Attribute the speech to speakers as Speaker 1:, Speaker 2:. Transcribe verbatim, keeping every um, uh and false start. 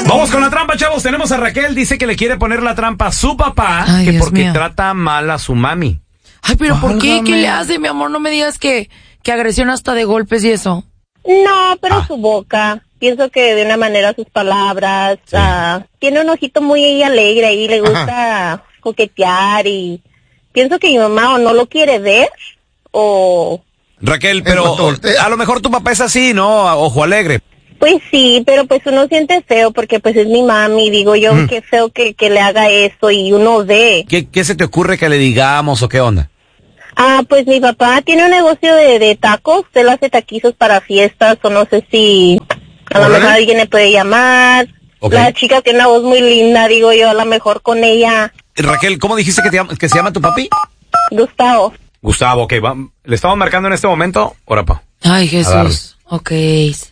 Speaker 1: Vamos con la trampa, chavos. Tenemos a Raquel, dice que le quiere poner la trampa a su papá,
Speaker 2: Ay,
Speaker 1: que
Speaker 2: Dios
Speaker 1: porque
Speaker 2: mío.
Speaker 1: trata mal a su mami.
Speaker 2: Ay, pero ¿por qué?
Speaker 3: Válgame.
Speaker 2: ¿Qué le hace, mi amor? No me digas que, que agresión hasta de golpes y eso.
Speaker 4: No, pero
Speaker 1: Ah.
Speaker 4: su boca. Pienso que de una manera sus palabras.
Speaker 1: Sí.
Speaker 4: ah, tiene un ojito muy alegre y le gusta coquetear y pienso que mi mamá o no lo quiere ver o...
Speaker 1: Raquel,
Speaker 3: cuanto
Speaker 1: pero
Speaker 3: voltea.
Speaker 1: a lo mejor tu papá es así, ¿no? Ojo alegre.
Speaker 4: Pues sí, pero pues uno siente feo porque pues es mi mami, digo yo,
Speaker 1: Mm.
Speaker 4: qué feo que, que le haga eso y uno ve.
Speaker 1: ¿Qué, ¿Qué se te ocurre que le digamos o qué onda?
Speaker 4: Ah, pues mi papá tiene un negocio de, de tacos, él hace taquizos para fiestas o no sé si a lo
Speaker 3: Órale.
Speaker 4: mejor alguien le puede llamar.
Speaker 1: Ok.
Speaker 4: La chica tiene una voz muy linda, digo yo, a lo mejor con ella,
Speaker 1: Raquel, ¿cómo dijiste que, te llama- que se llama tu papi?
Speaker 4: Gustavo.
Speaker 1: Gustavo, ok, va. ¿Le estamos marcando en este momento? Ora, pa.
Speaker 2: Ay,
Speaker 1: A darle.
Speaker 2: Jesús. Ok.